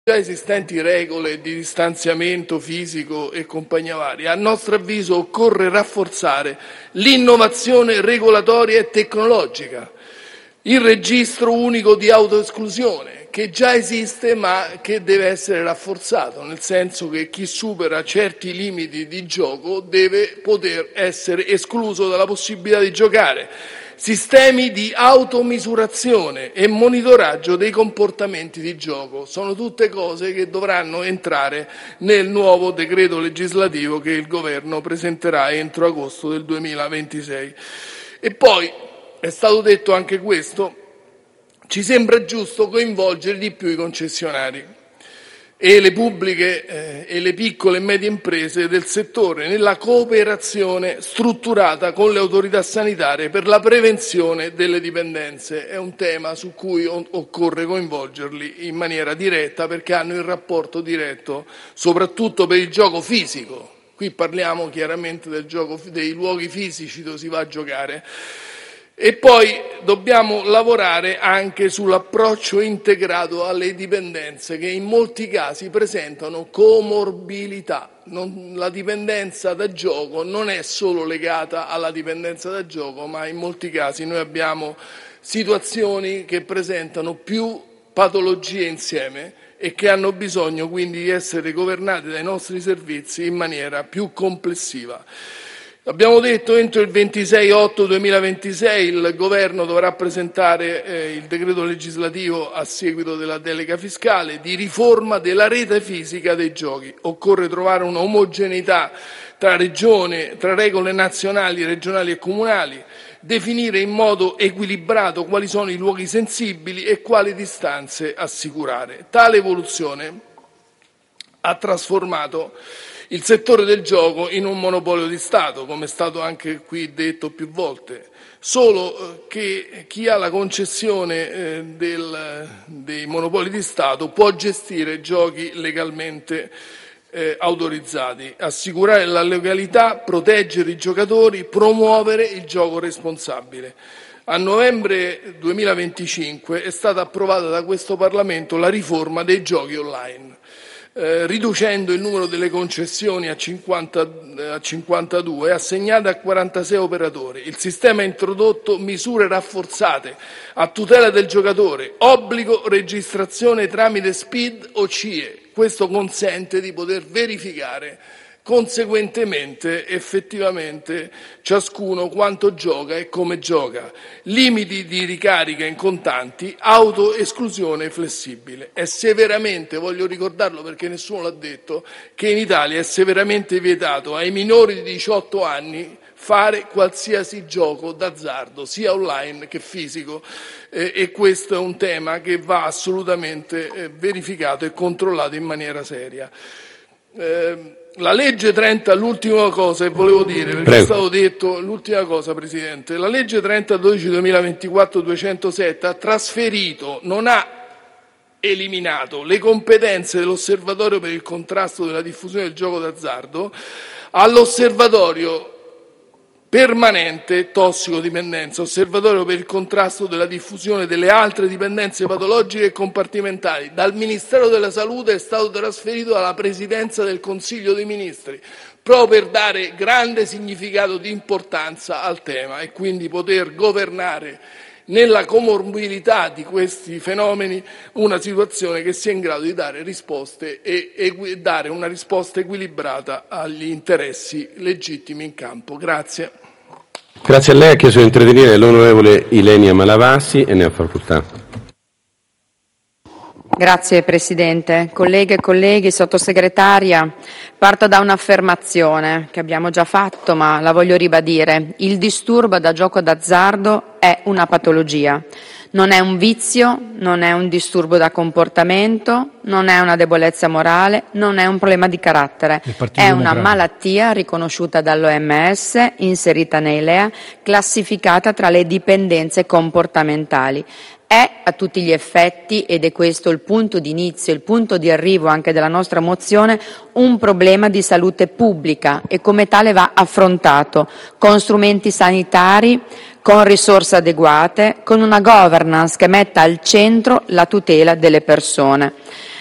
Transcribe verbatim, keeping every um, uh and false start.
già esistenti regole di distanziamento fisico e compagnia varia, a nostro avviso occorre rafforzare l'innovazione regolatoria e tecnologica, il registro unico di autoesclusione, che già esiste ma che deve essere rafforzato, nel senso che chi supera certi limiti di gioco deve poter essere escluso dalla possibilità di giocare. Sistemi di automisurazione e monitoraggio dei comportamenti di gioco sono tutte cose che dovranno entrare nel nuovo decreto legislativo che il Governo presenterà entro agosto del duemilaventisei. E poi, è stato detto anche questo, ci sembra giusto coinvolgere di più i concessionari e le pubbliche eh, e le piccole e medie imprese del settore nella cooperazione strutturata con le autorità sanitarie per la prevenzione delle dipendenze. È un tema su cui occorre coinvolgerli in maniera diretta, perché hanno il rapporto diretto soprattutto per il gioco fisico. Qui parliamo chiaramente del gioco, dei luoghi fisici dove si va a giocare. E poi dobbiamo lavorare anche sull'approccio integrato alle dipendenze, che in molti casi presentano comorbilità. Non, la dipendenza da gioco non è solo legata alla dipendenza da gioco, ma in molti casi noi abbiamo situazioni che presentano più patologie insieme e che hanno bisogno quindi di essere governate dai nostri servizi in maniera più complessiva. Abbiamo detto entro il ventisei otto duemilaventisei il Governo dovrà presentare eh, il decreto legislativo a seguito della delega fiscale di riforma della rete fisica dei giochi. Occorre trovare un'omogeneità tra regione, tra regole nazionali, regionali e comunali, definire in modo equilibrato quali sono i luoghi sensibili e quali distanze assicurare. Tale evoluzione ha trasformato il settore del gioco in un monopolio di Stato, come è stato anche qui detto più volte, solo che chi ha la concessione eh, del, dei monopoli di Stato può gestire giochi legalmente eh, autorizzati, assicurare la legalità, proteggere i giocatori, promuovere il gioco responsabile. A novembre duemilaventicinque è stata approvata da questo Parlamento la riforma dei giochi online. Eh, riducendo il numero delle concessioni a, cinquanta, a cinquantadue, assegnate a quarantasei operatori. Il sistema ha introdotto misure rafforzate a tutela del giocatore, obbligo registrazione tramite S P I D o C I E. Questo consente di poter verificare conseguentemente effettivamente ciascuno quanto gioca e come gioca, limiti di ricarica in contanti, autoesclusione flessibile. È severamente, voglio ricordarlo perché nessuno l'ha detto, che in Italia è severamente vietato ai minori di diciotto anni fare qualsiasi gioco d'azzardo, sia online che fisico, eh, e questo è un tema che va assolutamente eh, verificato e controllato in maniera seria. Eh, La legge trenta, l'ultima cosa che volevo dire, perché Prego. È stato detto, l'ultima cosa Presidente, la legge trenta dodici duemilaventiquattro duecentosette ha trasferito, non ha eliminato le competenze dell'Osservatorio per il contrasto della diffusione del gioco d'azzardo all'Osservatorio permanente tossicodipendenza, osservatorio per il contrasto della diffusione delle altre dipendenze patologiche e compartimentali. Dal Ministero della Salute è stato trasferito alla Presidenza del Consiglio dei Ministri, proprio per dare grande significato di importanza al tema e quindi poter governare nella comorbilità di questi fenomeni una situazione che sia in grado di dare risposte e, e dare una risposta equilibrata agli interessi legittimi in campo. Grazie. Grazie a lei. Ha chiesto di intervenire l'onorevole Ilenia Malavasi e ne ha facoltà. Grazie Presidente. Colleghe e colleghi, Sottosegretaria, parto da un'affermazione che abbiamo già fatto ma la voglio ribadire. Il disturbo da gioco d'azzardo è una patologia. Non è un vizio, non è un disturbo da comportamento, non è una debolezza morale, non è un problema di carattere. È una malattia riconosciuta dall'O M S, inserita nei L E A, classificata tra le dipendenze comportamentali. È a tutti gli effetti, ed è questo il punto di inizio, il punto di arrivo anche della nostra mozione, un problema di salute pubblica e come tale va affrontato con strumenti sanitari, con risorse adeguate, con una governance che metta al centro la tutela delle persone.